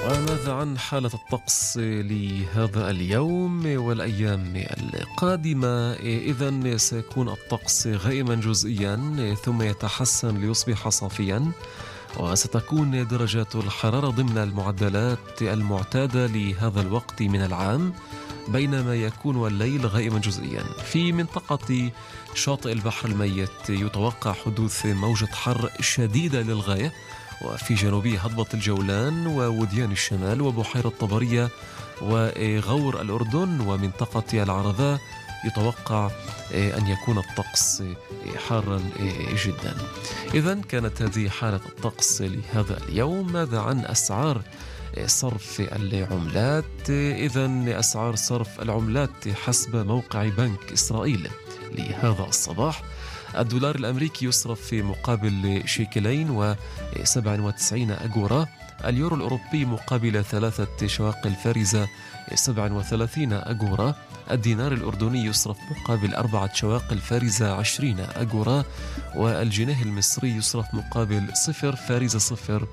وماذا عن حالة الطقس لهذا اليوم والأيام القادمة؟ إذن سيكون الطقس غائما جزئيا ثم يتحسن ليصبح صافيا، وستكون درجات الحرارة ضمن المعدلات المعتادة لهذا الوقت من العام، بينما يكون الليل غائما جزئيا. في منطقة شاطئ البحر الميت يتوقع حدوث موجة حر شديدة للغاية، وفي جنوبي هضبة الجولان ووديان الشمال وبحيرة طبرية وغور الأردن ومنطقة العرذاء يتوقع أن يكون الطقس حارا جدا. إذن كانت هذه حالة الطقس لهذا اليوم. ماذا عن أسعار صرف العملات؟ إذن أسعار صرف العملات حسب موقع بنك إسرائيل لهذا الصباح: الدولار الأمريكي يصرف في مقابل شيكلين و97 أجورا، اليورو الأوروبي مقابل 3 شواقل فارزة 37 أجورا، الدينار الأردني يصرف مقابل 4 شواقل فارزة 20 أجورا، والجنيه المصري يصرف مقابل 0 فارزة 0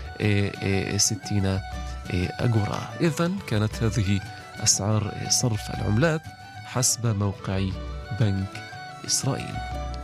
60 أجورا. إذن كانت هذه أسعار صرف العملات حسب موقع بنك إسرائيل.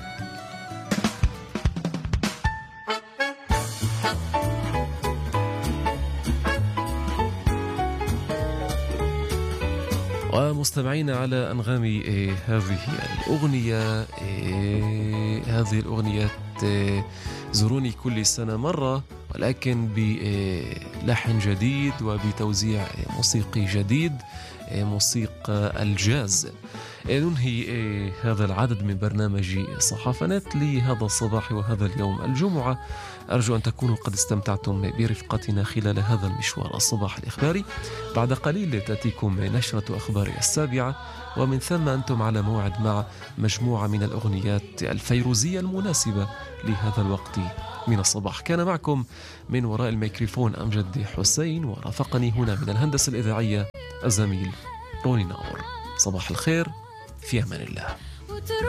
ومستمعين على أنغام هذه الأغنية، هذه الأغنية زوروني كل سنة مرة، ولكن بلحن جديد وبتوزيع موسيقي جديد، موسيقى الجاز. ننهي هذا العدد من برنامج صحافة نت لهذا الصباح وهذا اليوم الجمعة. أرجو أن تكونوا قد استمتعتم برفقتنا خلال هذا المشوار الصباح الإخباري. بعد قليل تأتيكم نشرة أخبار 7، ومن ثم أنتم على موعد مع مجموعة من الأغنيات الفيروزية المناسبة لهذا الوقت من الصباح. كان معكم من وراء الميكروفون أمجد حسين، ورافقني هنا من الهندسة الإذاعية الزميل روني ناور. صباح الخير، في أمان الله.